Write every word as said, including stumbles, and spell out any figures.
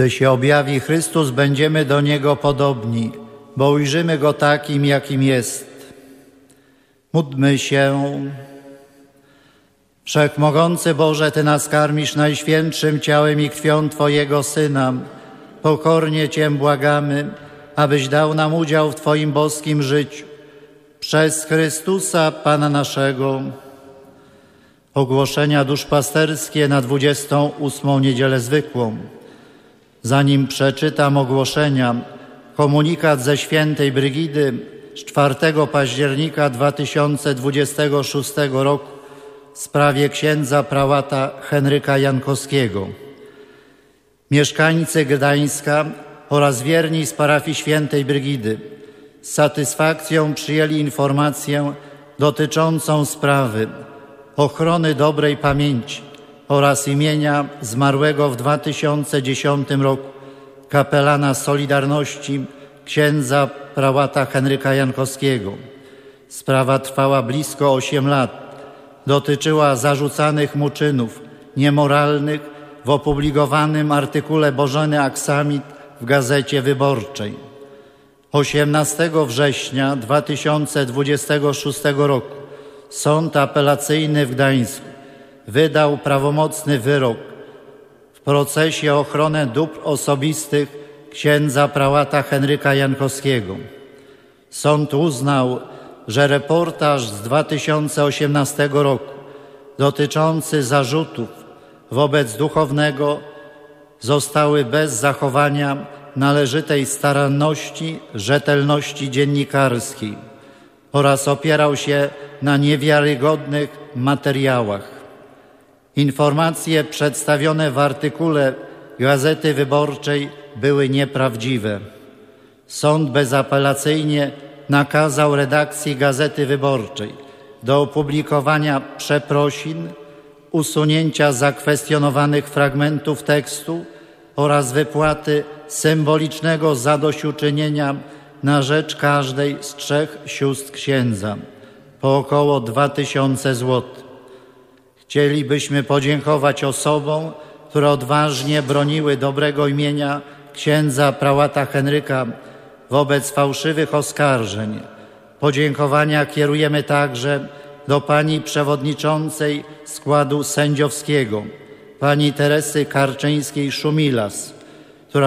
Gdy się objawi Chrystus, będziemy do Niego podobni, bo ujrzymy Go takim, jakim jest. Módlmy się. Wszechmogący Boże, Ty nas karmisz najświętszym ciałem i krwią Twojego Syna. Pokornie Cię błagamy, abyś dał nam udział w Twoim boskim życiu. Przez Chrystusa, Pana naszego. Ogłoszenia duszpasterskie na dwudziestą ósmą niedzielę zwykłą. Zanim przeczytam ogłoszenia, komunikat ze świętej Brygidy z czwartego października dwa tysiące dwudziestego szóstego roku w sprawie księdza prałata Henryka Jankowskiego. Mieszkańcy Gdańska oraz wierni z parafii świętej Brygidy z satysfakcją przyjęli informację dotyczącą sprawy ochrony dobrej pamięci oraz imienia zmarłego w dwa tysiące dziesiątym roku kapelana Solidarności księdza prałata Henryka Jankowskiego. Sprawa trwała blisko osiem lat. Dotyczyła zarzucanych mu czynów niemoralnych w opublikowanym artykule Bożeny Aksamit w Gazecie Wyborczej. osiemnastego września dwa tysiące dwudziestego szóstego roku Sąd Apelacyjny w Gdańsku wydał prawomocny wyrok w procesie o ochronę dóbr osobistych księdza prałata Henryka Jankowskiego. Sąd uznał, że reportaż z dwa tysiące osiemnastego roku dotyczący zarzutów wobec duchownego zostały bez zachowania należytej staranności, rzetelności dziennikarskiej oraz opierał się na niewiarygodnych materiałach. Informacje przedstawione w artykule Gazety Wyborczej były nieprawdziwe. Sąd bezapelacyjnie nakazał redakcji Gazety Wyborczej do opublikowania przeprosin, usunięcia zakwestionowanych fragmentów tekstu oraz wypłaty symbolicznego zadośćuczynienia na rzecz każdej z trzech sióstr księdza po około dwa tysiące złotych. Chcielibyśmy podziękować osobom, które odważnie broniły dobrego imienia księdza prałata Henryka wobec fałszywych oskarżeń. Podziękowania kierujemy także do pani przewodniczącej składu sędziowskiego, pani Teresy Karczyńskiej-Szumilas,